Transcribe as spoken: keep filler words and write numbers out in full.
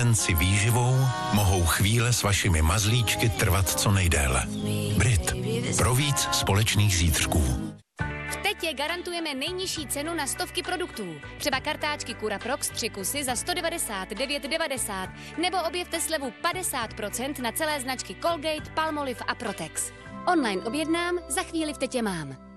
si výživou mohou chvíle s vašimi mazlíčky trvat co nejdéle. Brit. Pro víc společných zítřků. V Tetě garantujeme nejnižší cenu na stovky produktů. Třeba kartáčky Cura Prox tři kusy za sto devadesát devět devadesát. Nebo objevte slevu padesát procent na celé značky Colgate, Palmolive a Protex. Online objednám, za chvíli v Tetě mám.